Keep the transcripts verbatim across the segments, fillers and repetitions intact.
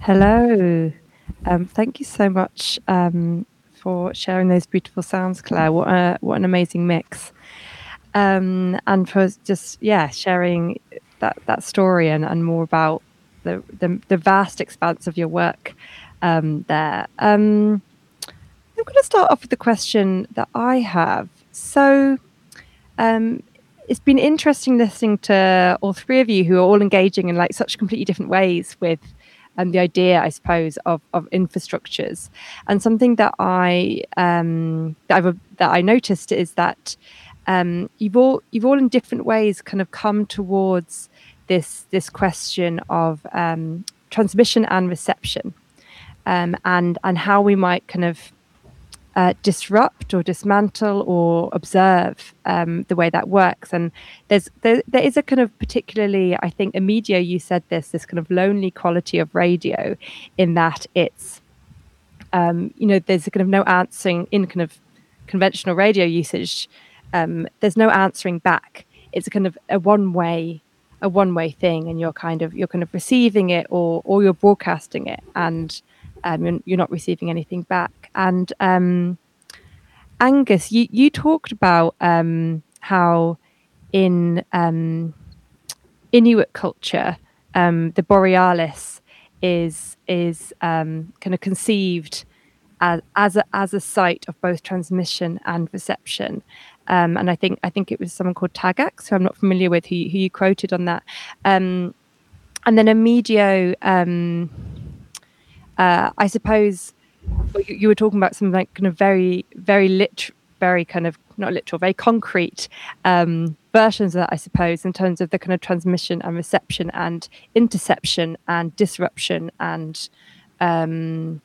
Hello. Um, thank you so much um, for sharing those beautiful sounds, Claire. What a, what an amazing mix. Um, and for just, yeah, sharing that, that story and, and more about the, the, the vast expanse of your work um, there. Um, I'm going to start off with the question that I have. So um, it's been interesting listening to all three of you who are all engaging in like such completely different ways with and um, the idea, I suppose, of, of infrastructures. And something that I um, that, I've, that I noticed is that um, you've all you've all in different ways kind of come towards this this question of um, transmission and reception, um, and and how we might kind of Uh, disrupt or dismantle or observe um, the way that works. And there's there, there is a kind of particularly, I think, Emilio, you said this, this kind of lonely quality of radio in that it's, um, you know, there's a kind of no answering in kind of conventional radio usage. Um, there's no answering back. It's a kind of a one way, a one way thing, and you're kind of you're kind of receiving it or or you're broadcasting it, and um, you're, you're not receiving anything back. And um, Angus, you, you talked about um, how in um, Inuit culture, um, the Borealis is is um, kind of conceived as as a, as a site of both transmission and reception. Um, and I think I think it was someone called Tagax, who I'm not familiar with, who, who you quoted on that. Um, and then Emilio, um, uh, I suppose. You, you were talking about some like kind of very, very lit, very kind of not literal, very concrete um, versions of that, I suppose, in terms of the kind of transmission and reception and interception and disruption and um,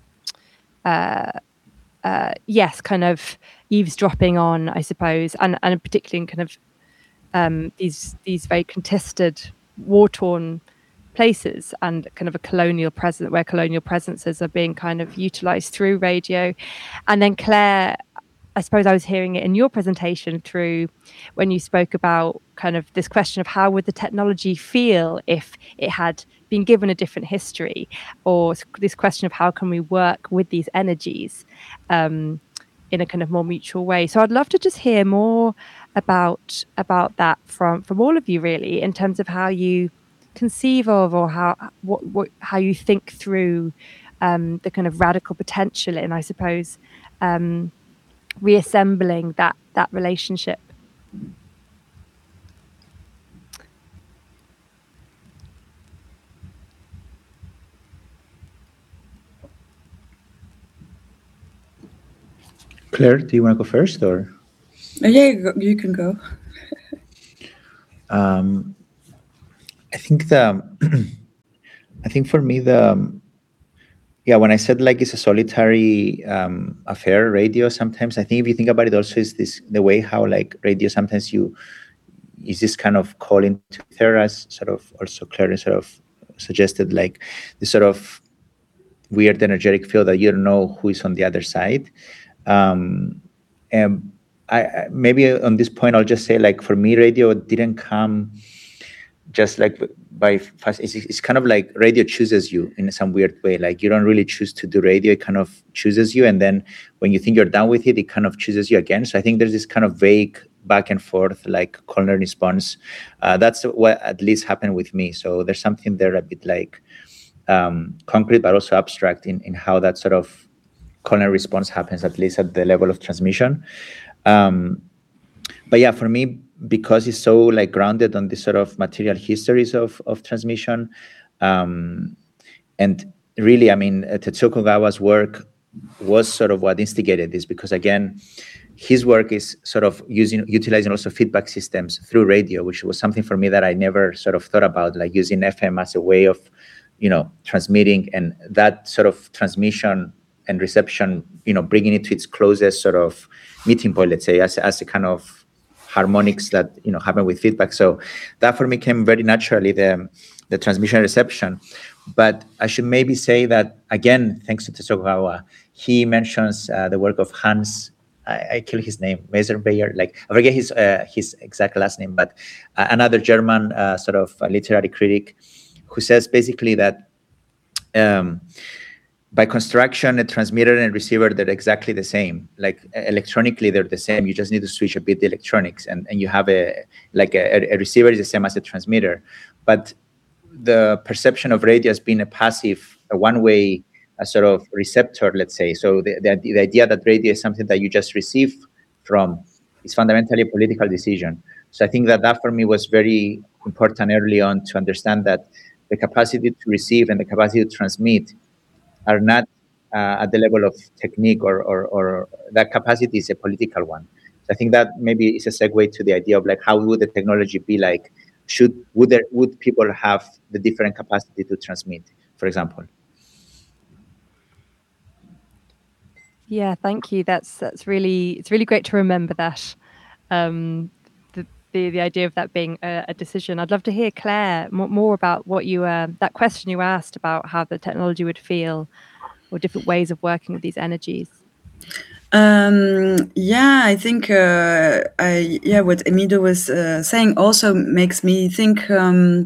uh, uh, yes, kind of eavesdropping on, I suppose, and and particularly in kind of um, these these very contested, war-torn places and kind of a colonial presence where colonial presences are being kind of utilized through radio. And then Claire, I suppose I was hearing it in your presentation through when you spoke about kind of this question of how would the technology feel if it had been given a different history, or this question of how can we work with these energies um, in a kind of more mutual way. So I'd love to just hear more about about that from from all of you, really, in terms of how you conceive of or how what, what how you think through um, the kind of radical potential in, I suppose, um, reassembling that that relationship. Claire, do you want to go first, or? Yeah, you can go. um, I think the, I think for me the, yeah, when I said like it's a solitary um, affair, radio, sometimes I think if you think about it also is this, the way how like radio, sometimes you, is this kind of call into ether, as sort of also Claire sort of suggested, like this sort of weird energetic field that you don't know who is on the other side. Um, and I, maybe on this point, I'll just say like, for me, radio didn't come just like by fast. It's, it's kind of like radio chooses you in some weird way. Like you don't really choose to do radio, it kind of chooses you. And then when you think you're done with it, it kind of chooses you again. So I think there's this kind of vague back and forth, like call and response. Uh, that's what at least happened with me. So there's something there a bit like um, concrete, but also abstract in, in how that sort of call and response happens, at least at the level of transmission. Um, but yeah, for me, because it's so like grounded on this sort of material histories of, of transmission. Um, and really, I mean, Tetsuo Kogawa's work was sort of what instigated this, because again, his work is sort of using, utilizing also feedback systems through radio, which was something for me that I never sort of thought about, like using F M as a way of, you know, transmitting, and that sort of transmission and reception, you know, bringing it to its closest sort of meeting point, let's say, as, as a kind of harmonics that, you know, happen with feedback. So that for me came very naturally, the, the transmission and reception. But I should maybe say that, again, thanks to Tetsuo Kogawa, he mentions uh, the work of Hans, I, I kill his name, Meyerbeer, like, I forget his uh, his exact last name, but uh, another German uh, sort of uh, literary critic who says basically that um, by construction, a transmitter and receiver, they're exactly the same. Like electronically, they're the same. You just need to switch a bit the electronics, and, and you have a like a, a receiver is the same as a transmitter. But the perception of radio as being a passive, a one-way, a sort of receptor, let's say. So the, the the idea that radio is something that you just receive from is fundamentally a political decision. So I think that that for me was very important early on to understand that the capacity to receive and the capacity to transmit are not uh, at the level of technique, or, or, or that capacity is a political one. So I think that maybe is a segue to the idea of like, how would the technology be like? Should would there would people have the different capacity to transmit, for example? Yeah, thank you. That's that's really it's really great to remember that. Um, the, the the idea of that being a, a decision. I'd love to hear, Claire, more, more about what you uh, that question you asked about how the technology would feel, or different ways of working with these energies. Um, yeah, I think uh, I yeah what Emido was uh, saying also makes me think um,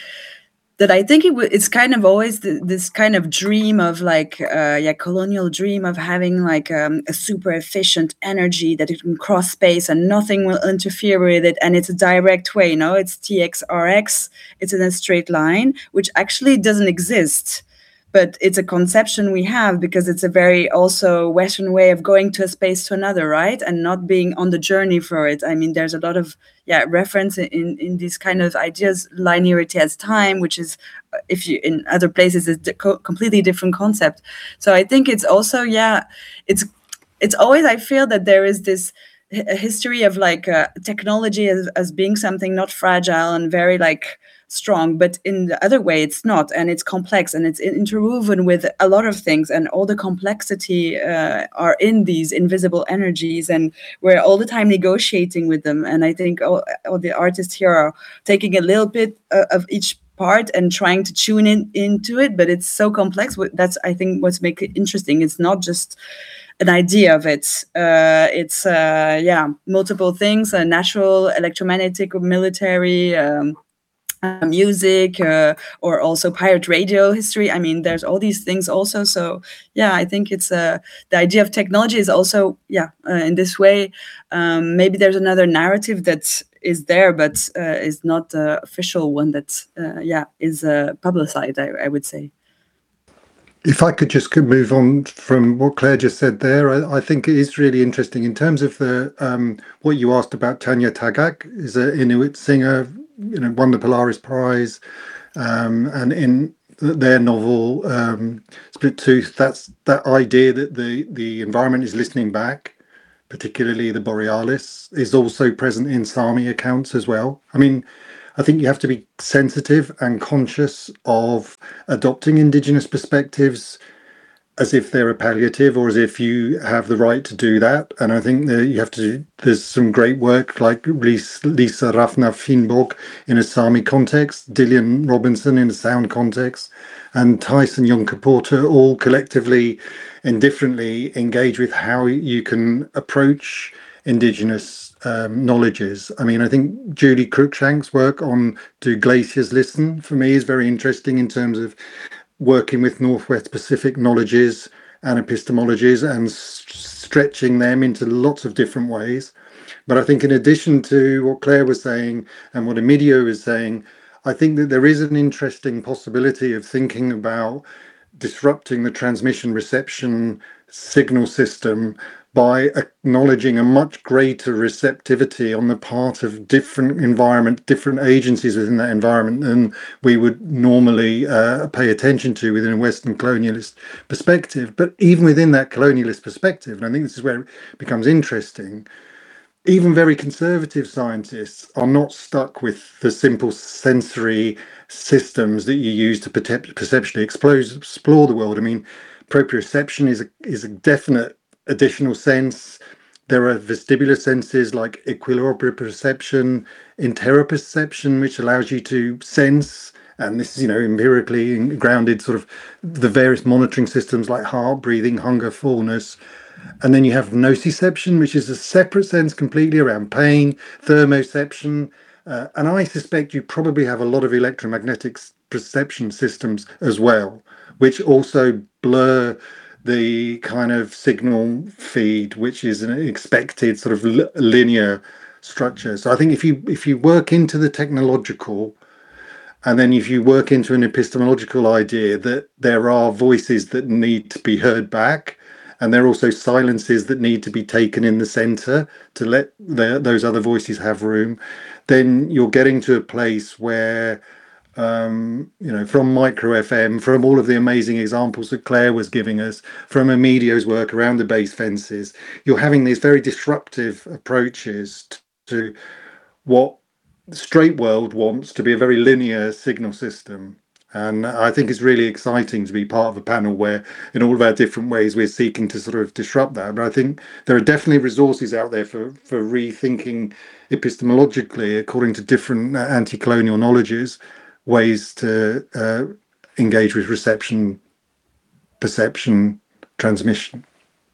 that I think it w- it's kind of always th- this kind of dream of like uh, yeah colonial dream of having like um, a super efficient energy that it can cross space and nothing will interfere with it, and it's a direct way. You know, it's T X R X. It's in a straight line, which actually doesn't exist. But it's a conception we have because it's a very also Western way of going to a space to another, right? And not being on the journey for it. I mean, there's a lot of yeah reference in in these kind of ideas. Linearity as time, which is uh, if you in other places it's a co- completely different concept. So I think it's also yeah, it's it's always I feel that there is this h- a history of like uh, technology as, as being something not fragile and very like strong, but in the other way it's not, and it's complex and it's interwoven with a lot of things, and all the complexity uh, are in these invisible energies, and we're all the time negotiating with them. And I think all, all the artists here are taking a little bit uh, of each part and trying to tune in into it, but it's so complex. That's I think what's make it interesting. It's not just an idea of it. Uh, it's uh, yeah multiple things: uh, natural, electromagnetic, military. Um, uh, music uh, or also pirate radio history. I mean, there's all these things also. So yeah, I think it's uh, the idea of technology is also yeah uh, in this way. Um, maybe there's another narrative that is there, but uh, is not the official one that uh, yeah is uh, publicized. I, I would say. If I could just move on from what Claire just said there, I, I think it is really interesting in terms of the um, what you asked about. Tanya Tagaq is an Inuit singer, you know, won the Polaris Prize, um, and in their novel um, Split Tooth, that's that idea that the the environment is listening back, particularly the Borealis, is also present in Sami accounts as well. I mean, I think you have to be sensitive and conscious of adopting indigenous perspectives as if they're a palliative or as if you have the right to do that. And I think that you have to, there's some great work like Lisa, Lisa Rafna Finnbog in a Sami context, Dillian Robinson in a sound context, and Tyson Yunkaporta all collectively and differently engage with how you can approach indigenous um, knowledges. I mean, I think Julie Cruikshank's work on Do Glaciers Listen for me is very interesting in terms of working with Northwest Pacific knowledges and epistemologies and s- stretching them into lots of different ways. But I think in addition to what Claire was saying and what Emidio was saying, I think that there is an interesting possibility of thinking about disrupting the transmission reception signal system by acknowledging a much greater receptivity on the part of different environment, different agencies within that environment than we would normally uh, pay attention to within a Western colonialist perspective. But even within that colonialist perspective, and I think this is where it becomes interesting, even very conservative scientists are not stuck with the simple sensory systems that you use to perceptually explore, explore the world. I mean, proprioception is a, is a definite additional sense. There are vestibular senses like equilibroperception, interoperception, which allows you to sense, and this is, you know, empirically grounded, sort of the various monitoring systems like heart, breathing, hunger, fullness. And then you have nociception, which is a separate sense completely around pain, thermoception. Uh, and I suspect you probably have a lot of electromagnetic perception systems as well, which also blur the kind of signal feed, which is an expected sort of li- linear structure. So I think if you if you work into the technological, and then if you work into an epistemological idea that there are voices that need to be heard back, and there are also silences that need to be taken in the center to let the, those other voices have room, then you're getting to a place where, um, you know, from Micro F M, from all of the amazing examples that Claire was giving us, from Emidio's work around the base fences, you're having these very disruptive approaches to what the straight world wants to be a very linear signal system. And I think it's really exciting to be part of a panel where, in all of our different ways, we're seeking to sort of disrupt that. But I think there are definitely resources out there for, for rethinking epistemologically, according to different anti-colonial knowledges, ways to uh, engage with reception, perception, transmission.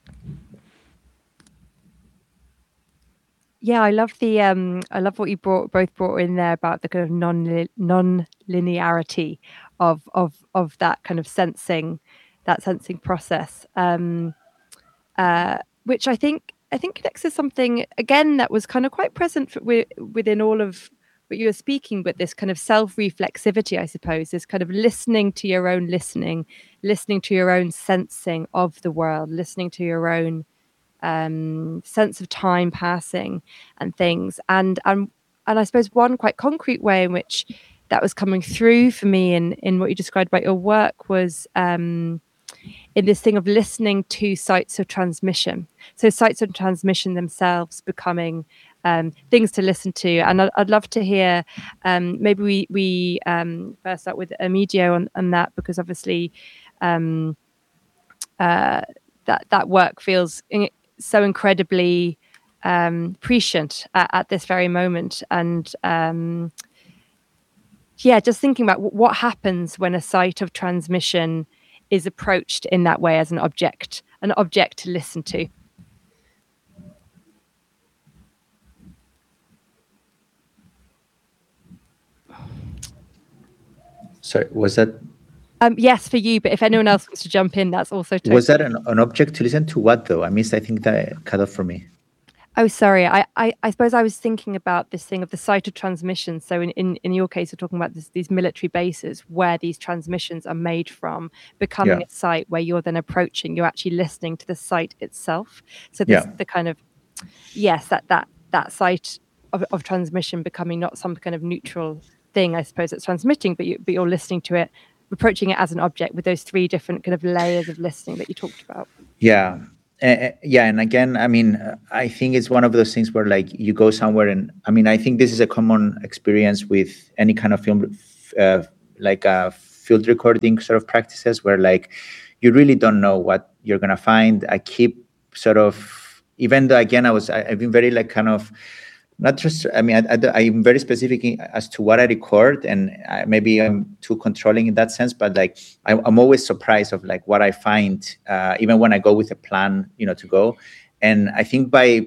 Yeah, I love the um, I love what you brought both brought in there about the kind of non non linearity of of of that kind of sensing, that sensing process, um, uh, which I think I think connects to something again that was kind of quite present for, within all of what you were speaking, but this kind of self-reflexivity, I suppose, this kind of listening to your own listening, listening to your own sensing of the world, listening to your own um sense of time passing and things, and and and I suppose one quite concrete way in which that was coming through for me in in what you described about your work was um in this thing of listening to sites of transmission. So sites of transmission themselves becoming um things to listen to. And I'd, I'd love to hear um maybe we we um first start with Emidio on, on that, because obviously um uh that that work feels in, so incredibly um, prescient at, at this very moment. And um, yeah, just thinking about w- what happens when a site of transmission is approached in that way as an object, an object to listen to. Sorry, was that? Um, yes, for you, but if anyone else wants to jump in, that's also totally... Was that an, an object to listen to what, though? I missed, I think that cut off for me. Oh, sorry. I, I, I suppose I was thinking about this thing of the site of transmission. So in, in, in your case, you're talking about this, these military bases where these transmissions are made from, becoming Yeah. a site where you're then approaching, you're actually listening to the site itself. So this, Yeah. the kind of, yes, that that that site of, of transmission becoming not some kind of neutral thing, I suppose, that's transmitting, but, you, but you're listening to it, approaching it as an object with those three different kind of layers of listening that you talked about. Yeah. Uh, yeah. And again, I mean, uh, I think it's one of those things where like you go somewhere and I mean, I think this is a common experience with any kind of film, uh, like uh, field recording sort of practices where like you really don't know what you're going to find. I keep sort of, even though again, I was, I, I've been very like kind of, Not just, I mean, I, I, I'm very specific as to what I record, and I, maybe I'm too controlling in that sense, but like, I, I'm always surprised of like what I find, uh, even when I go with a plan, you know, to go. And I think by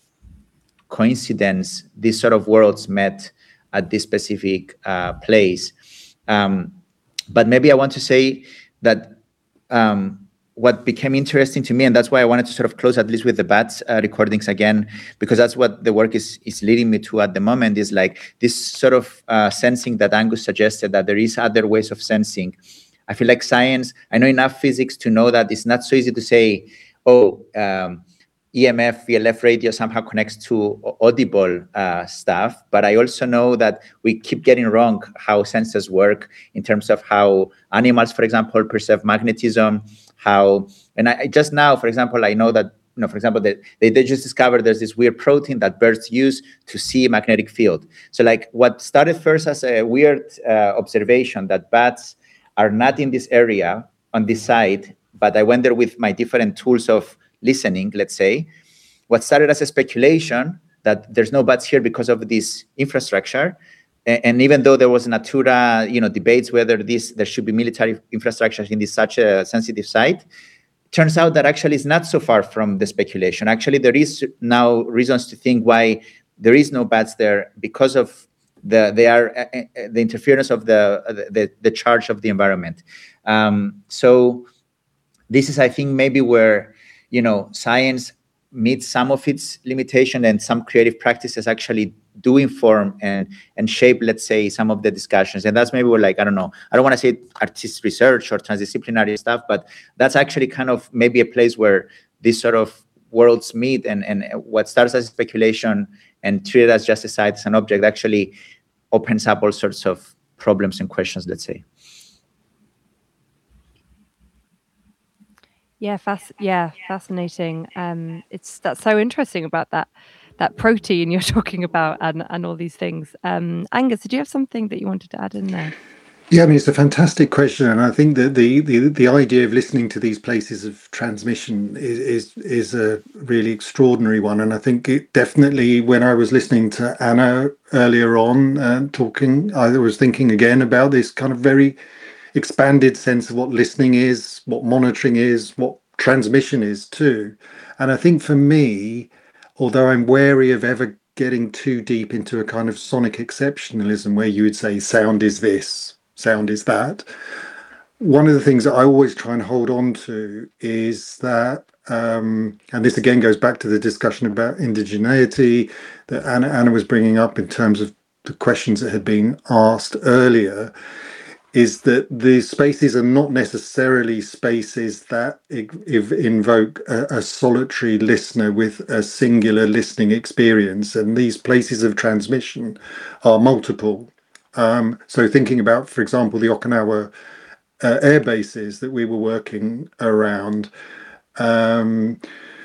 coincidence, these sort of worlds met at this specific uh, place. Um, but maybe I want to say that um, what became interesting to me, and that's why I wanted to sort of close at least with the bats uh, recordings again, because that's what the work is is leading me to at the moment, is like this sort of uh, sensing that Angus suggested, that there is other ways of sensing. I feel like science, I know enough physics to know that it's not so easy to say, oh, um, E M F, V L F radio somehow connects to audible uh, stuff. But I also know that we keep getting wrong how senses work in terms of how animals, for example, perceive magnetism, how, and I just now, for example, I know that, you know, for example, they, they, they just discovered there's this weird protein that birds use to see a magnetic field. So like what started first as a weird uh, observation that bats are not in this area on this side, but I went there with my different tools of listening, let's say, what started as a speculation that there's no bats here because of this infrastructure. And, and even though there was Natura, you know, debates whether this there should be military infrastructure in this such a sensitive site, turns out that actually it's not so far from the speculation. Actually, there is now reasons to think why there is no bats there because of the they are uh, uh, the interference of the, uh, the the charge of the environment. Um, so this is, I think, maybe where, you know, science meets some of its limitation, and some creative practices actually do inform and and shape, let's say, some of the discussions. And that's maybe where, like, I don't know, I don't want to say artist research or transdisciplinary stuff, but that's actually kind of maybe a place where these sort of worlds meet, and and what starts as speculation and treated as just a site, as an object, actually opens up all sorts of problems and questions, let's say. Yeah, fas- yeah, fascinating. Um, it's that's so interesting about that that protein you're talking about, and and all these things. Um, Angus, did you have something that you wanted to add in there? Yeah, I mean, it's a fantastic question, and I think that the the, the idea of listening to these places of transmission is, is is a really extraordinary one. And I think it definitely, when I was listening to Anna earlier on uh, talking, I was thinking again about this kind of very expanded sense of what listening is, what monitoring is, what transmission is too. And I think for me, although I'm wary of ever getting too deep into a kind of sonic exceptionalism where you would say sound is this, sound is that, one of the things that I always try and hold on to is that, um, and this again goes back to the discussion about indigeneity that Anna, Anna was bringing up in terms of the questions that had been asked earlier, is that the spaces are not necessarily spaces that if invoke a, a solitary listener with a singular listening experience, and these places of transmission are multiple. Um, so thinking about, for example, the Okinawa uh, air bases that we were working around, um,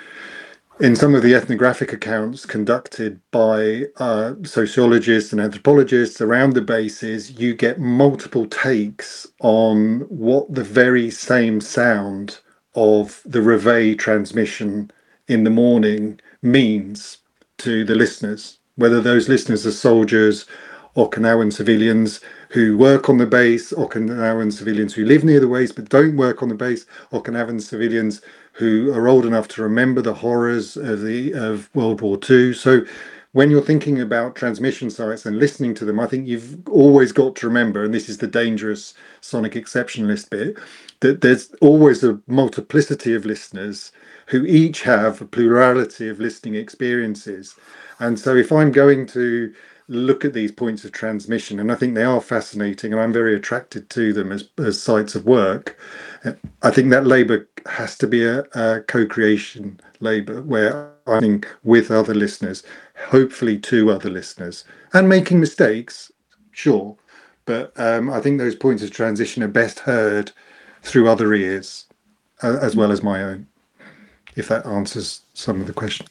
in some of the ethnographic accounts conducted by uh, sociologists and anthropologists around the bases, you get multiple takes on what the very same sound of the reveille transmission in the morning means to the listeners, whether those listeners are soldiers, Okinawan civilians who work on the base, Okinawan civilians who live near the base but don't work on the base, Okinawan civilians who are old enough to remember the horrors of the of World War Two. So when you're thinking about transmission sites and listening to them, I think you've always got to remember, and this is the dangerous sonic exceptionalist bit, that there's always a multiplicity of listeners who each have a plurality of listening experiences. And so if I'm going to look at these points of transmission, and I think they are fascinating, and I'm very attracted to them as, as sites of work, I think that labour has to be a, a co-creation labour where I'm with other listeners, hopefully two other listeners, and making mistakes, sure, but um, I think those points of transition are best heard through other ears uh, as well as my own, if that answers some of the question.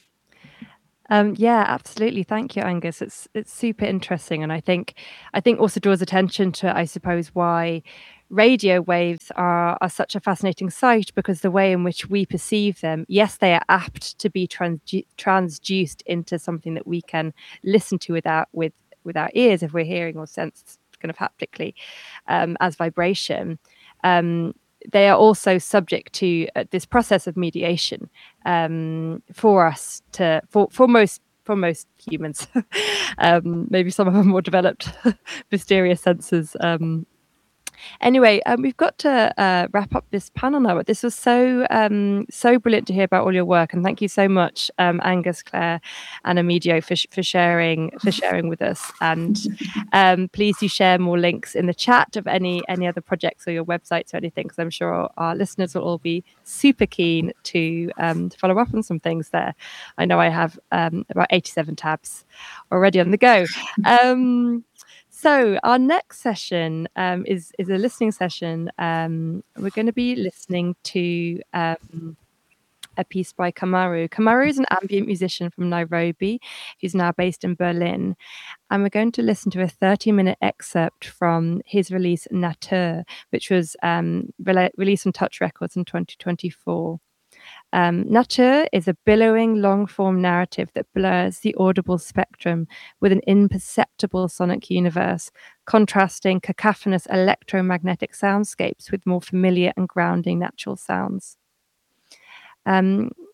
Um, yeah, absolutely. Thank you, Angus. It's it's super interesting, and I think I think also draws attention to, I suppose, why radio waves are are such a fascinating sight, because the way in which we perceive them, yes, they are apt to be trans- transduced into something that we can listen to without with with our ears if we're hearing or sense kind of haptically um, as vibration. Um, they are also subject to uh, this process of mediation um, for us to for for most for most humans. um, maybe some of them more developed mysterious senses. Um, Anyway, um, we've got to uh, wrap up this panel now, but this was so um, so brilliant to hear about all your work, and thank you so much, um, Angus, Claire, and Amidio for, sh- for sharing for sharing with us. And um, please do share more links in the chat of any any other projects or your websites or anything, because I'm sure our, our listeners will all be super keen to, um, to follow up on some things there. I know I have um, about eighty-seven tabs already on the go. Um, So our next session um, is is a listening session. Um, we're going to be listening to um, a piece by Kamaru. Kamaru is an ambient musician from Nairobi who's now based in Berlin. And we're going to listen to a thirty-minute excerpt from his release Natur, which was um, re- released on Touch Records in twenty twenty-four. Um, Natur is a billowing long-form narrative that blurs the audible spectrum with an imperceptible sonic universe, contrasting cacophonous electromagnetic soundscapes with more familiar and grounding natural sounds. Um,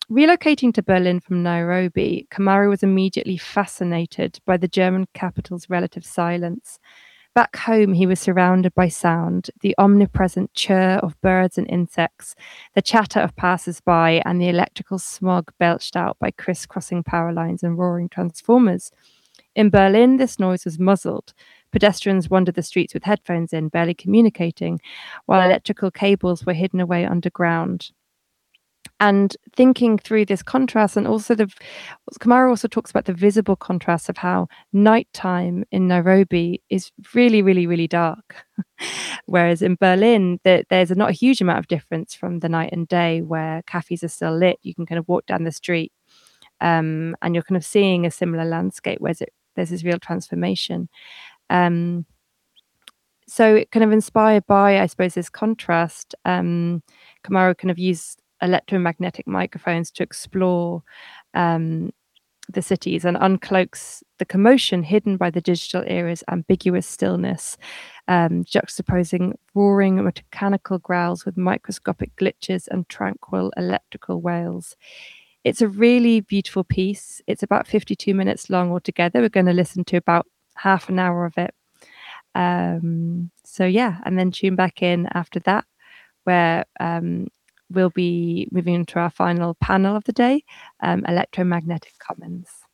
relocating to Berlin from Nairobi, Kamaru was immediately fascinated by the German capital's relative silence. Back home, he was surrounded by sound, the omnipresent chirr of birds and insects, the chatter of passers-by, and the electrical smog belched out by crisscrossing power lines and roaring transformers. In Berlin, this noise was muzzled. Pedestrians wandered the streets with headphones in, barely communicating, while electrical cables were hidden away underground. And thinking through this contrast, and also the Kamaru also talks about the visible contrast of how nighttime in Nairobi is really, really, really dark. Whereas in Berlin, the, there's not a huge amount of difference from the night and day, where cafes are still lit. You can kind of walk down the street um, and you're kind of seeing a similar landscape, whereas it, there's this real transformation. Um, so kind of inspired by, I suppose, this contrast, um, Kamaru kind of used electromagnetic microphones to explore um, the cities and uncloaks the commotion hidden by the digital era's ambiguous stillness, um, juxtaposing roaring mechanical growls with microscopic glitches and tranquil electrical wails. It's a really beautiful piece. It's about fifty-two minutes long altogether. We're going to listen to about half an hour of it. Um, so yeah, and then tune back in after that, where um, we'll be moving into our final panel of the day, um, electromagnetic commons.